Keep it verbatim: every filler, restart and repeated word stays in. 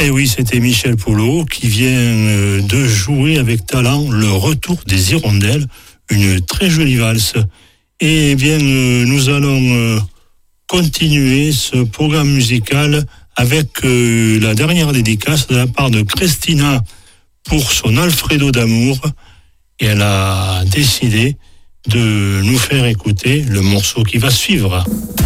Et oui, c'était Michel Polo qui vient de jouer avec talent le retour des hirondelles, une très jolie valse. Et bien, nous allons continuer ce programme musical avec la dernière dédicace de la part de Christina pour son Alfredo d'amour. Et elle a décidé de nous faire écouter le morceau qui va suivre.